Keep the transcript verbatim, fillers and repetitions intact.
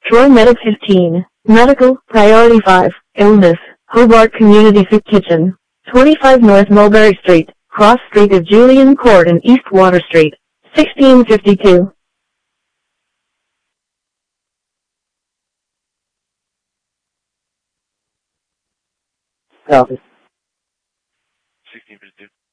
Troy Medic fifteen. Medical, Priority five, Illness, Hobart Community Food Kitchen, twenty-five North Mulberry Street, Cross Street of Julian Court and East Water Street, sixteen fifty-two. Copy. sixteen fifty-two.